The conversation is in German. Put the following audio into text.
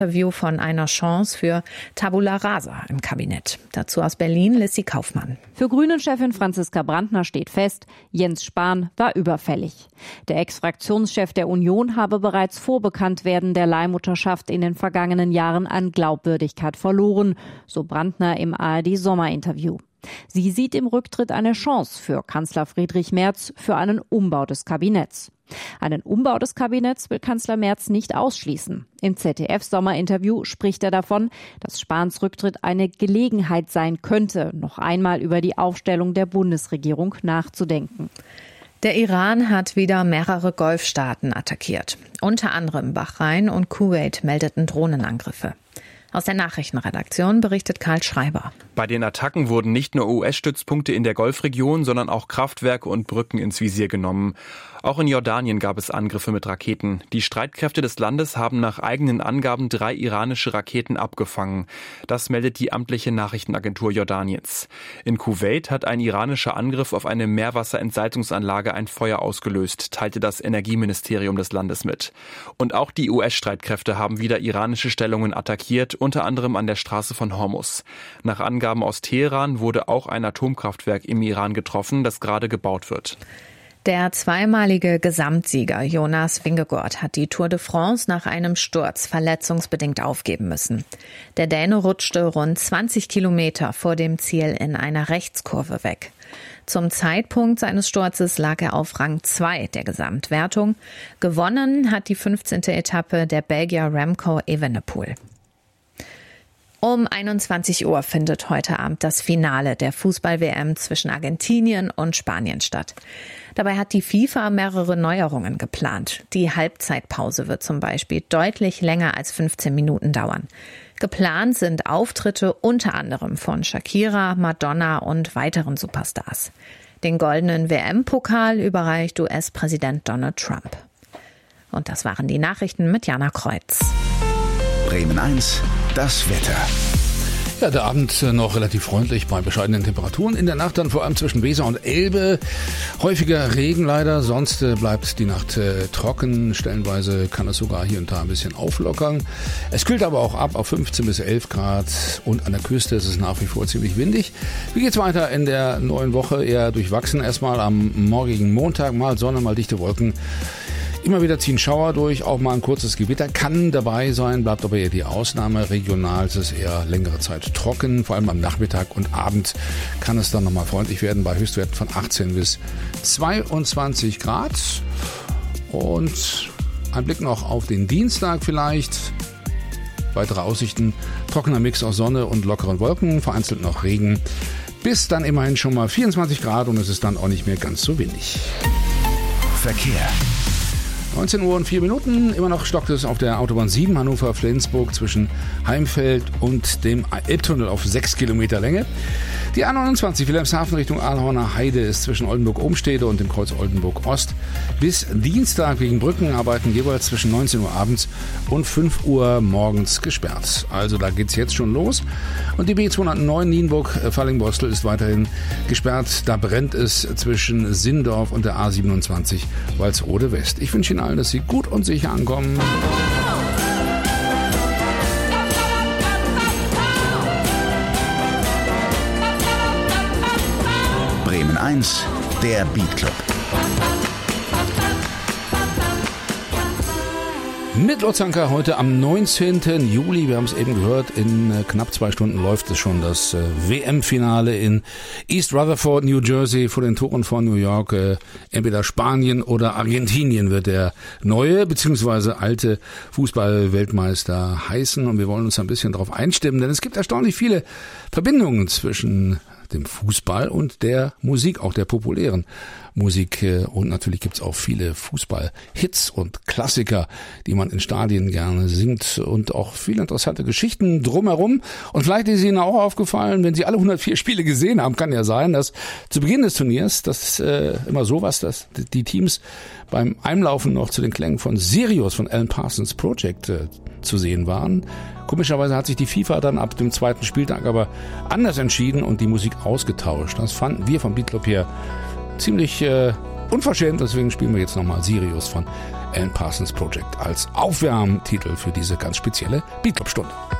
Interview von einer Chance für Tabula Rasa im Kabinett. Dazu aus Berlin Lissy Kaufmann. Für Grünen-Chefin Franziska Brandner steht fest, Jens Spahn war überfällig. Der Ex-Fraktionschef der Union habe bereits vor Bekanntwerden der Leihmutterschaft in den vergangenen Jahren an Glaubwürdigkeit verloren, so Brandner im ARD-Sommerinterview. Sie sieht im Rücktritt eine Chance für Kanzler Friedrich Merz für einen Umbau des Kabinetts. Einen Umbau des Kabinetts will Kanzler Merz nicht ausschließen. Im ZDF-Sommerinterview spricht er davon, dass Spahns Rücktritt eine Gelegenheit sein könnte, noch einmal über die Aufstellung der Bundesregierung nachzudenken. Der Iran hat wieder mehrere Golfstaaten attackiert. Unter anderem Bahrain und Kuwait meldeten Drohnenangriffe. Aus der Nachrichtenredaktion berichtet Karl Schreiber. Bei den Attacken wurden nicht nur US-Stützpunkte in der Golfregion, sondern auch Kraftwerke und Brücken ins Visier genommen. Auch in Jordanien gab es Angriffe mit Raketen. Die Streitkräfte des Landes haben nach eigenen Angaben 3 iranische Raketen abgefangen. Das meldet die amtliche Nachrichtenagentur Jordaniens. In Kuwait hat ein iranischer Angriff auf eine Meerwasserentsalzungsanlage ein Feuer ausgelöst, teilte das Energieministerium des Landes mit. Und auch die US-Streitkräfte haben wieder iranische Stellungen attackiert, unter anderem an der Straße von Hormuz. Nach Angaben aus Teheran wurde auch ein Atomkraftwerk im Iran getroffen, das gerade gebaut wird. Der zweimalige Gesamtsieger Jonas Vingegaard hat die Tour de France nach einem Sturz verletzungsbedingt aufgeben müssen. Der Däne rutschte rund 20 Kilometer vor dem Ziel in einer Rechtskurve weg. Zum Zeitpunkt seines Sturzes lag er auf Rang 2 der Gesamtwertung. Gewonnen hat die 15. Etappe der Belgier Remco Evenepoel. Um 21 Uhr findet heute Abend das Finale der Fußball-WM zwischen Argentinien und Spanien statt. Dabei hat die FIFA mehrere Neuerungen geplant. Die Halbzeitpause wird zum Beispiel deutlich länger als 15 Minuten dauern. Geplant sind Auftritte unter anderem von Shakira, Madonna und weiteren Superstars. Den goldenen WM-Pokal überreicht US-Präsident Donald Trump. Und das waren die Nachrichten mit Jana Kreuz. Bremen 1, das Wetter. Ja, der Abend noch relativ freundlich bei bescheidenen Temperaturen. In der Nacht dann vor allem zwischen Weser und Elbe häufiger Regen leider. Sonst bleibt die Nacht trocken. Stellenweise kann es sogar hier und da ein bisschen auflockern. Es kühlt aber auch ab auf 15 bis 11 Grad. Und an der Küste ist es nach wie vor ziemlich windig. Wie geht's weiter in der neuen Woche? Eher durchwachsen. Erstmal am morgigen Montag mal Sonne, mal dichte Wolken. Immer wieder ziehen Schauer durch, auch mal ein kurzes Gewitter kann dabei sein, bleibt aber eher die Ausnahme. Regional ist es eher längere Zeit trocken, vor allem am Nachmittag und Abend kann es dann nochmal freundlich werden bei Höchstwerten von 18 bis 22 Grad. Und ein Blick noch auf den Dienstag vielleicht. Weitere Aussichten, trockener Mix aus Sonne und lockeren Wolken, vereinzelt noch Regen. Bis dann immerhin schon mal 24 Grad und es ist dann auch nicht mehr ganz so windig. Verkehr. 19 Uhr und 4 Minuten, immer noch stockt es auf der Autobahn 7 Hannover-Flensburg zwischen Heimfeld und dem Elbtunnel auf 6 Kilometer Länge. Die A29 Wilhelmshaven Richtung Aalhorner Heide ist zwischen Oldenburg-Umstede und dem Kreuz Oldenburg-Ost bis Dienstag wegen Brückenarbeiten jeweils zwischen 19 Uhr abends und 5 Uhr morgens gesperrt. Also da geht's jetzt schon los. Und die B209 Nienburg-Fallingbostel ist weiterhin gesperrt. Da brennt es zwischen Sindorf und der A27 Walsrode West. Ich wünsche Ihnen allen, dass Sie gut und sicher ankommen. Bremen 1, der Beat Club. Mit Lotzanker heute am 19. Juli, wir haben es eben gehört, in knapp 2 Stunden läuft es schon das WM-Finale in East Rutherford, New Jersey, vor den Toren von New York. Entweder Spanien oder Argentinien wird der neue bzw. alte Fußball-Weltmeister heißen und wir wollen uns ein bisschen darauf einstimmen, denn es gibt erstaunlich viele Verbindungen zwischen dem Fußball und der Musik, auch der populären Musik. Und natürlich gibt's auch viele Fußball-Hits und Klassiker, die man in Stadien gerne singt und auch viele interessante Geschichten drumherum. Und vielleicht ist Ihnen auch aufgefallen, wenn Sie alle 104 Spiele gesehen haben, kann ja sein, dass zu Beginn des Turniers, das immer sowas, dass die Teams beim Einlaufen noch zu den Klängen von Sirius von Alan Parsons Project zu sehen waren. Komischerweise hat sich die FIFA dann ab dem 2. Spieltag aber anders entschieden und die Musik ausgetauscht. Das fanden wir vom Beat Club hier ziemlich unverschämt. Deswegen spielen wir jetzt nochmal Sirius von Alan Parsons Project als Aufwärmtitel für diese ganz spezielle Beat Club Stunde.